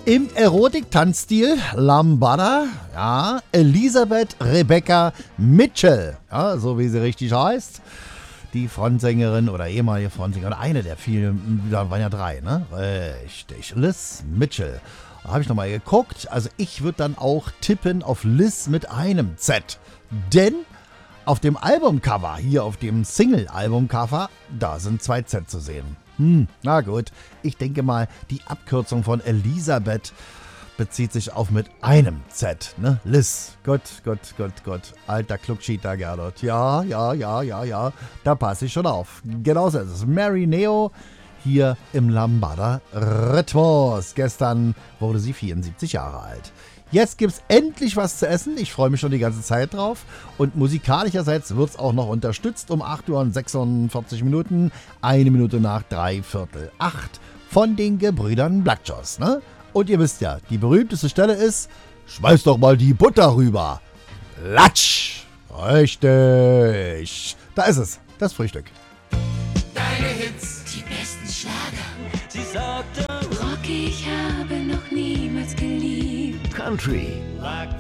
Im Erotik-Tanzstil Lambada, ja, Elisabeth Rebecca Mitchell, ja, so wie sie richtig heißt. Die Frontsängerin oder ehemalige Frontsängerin, eine der vielen, da waren ja 3, ne? Richtig, Liz Mitchell. Da habe ich nochmal geguckt, also ich würde dann auch tippen auf Liz mit einem Z. Denn auf dem Albumcover, hier auf dem Single-Albumcover, da sind 2 Z zu sehen. Na gut, ich denke mal, die Abkürzung von Elisabeth bezieht sich auf mit einem Z, ne? Liz, Gott. Alter Kluckscheiter Gerdot. Ja, da passe ich schon auf. Genauso ist es. Mary Neo hier im Lambada Rhythmus. Gestern wurde sie 74 Jahre alt. Jetzt gibt's endlich was zu essen. Ich freue mich schon die ganze Zeit drauf. Und musikalischerseits wird's auch noch unterstützt um 8 Uhr und 46 Minuten. 1 Minute nach 7:45 von den Gebrüdern Blackjoss, ne? Und ihr wisst ja, die berühmteste Stelle ist, schmeiß doch mal die Butter rüber. Latsch! Richtig. Da ist es, das Frühstück. Deine Hits, Die besten Schlager. sie sagte, Rock, ich habe noch niemals geliebt. Country, lag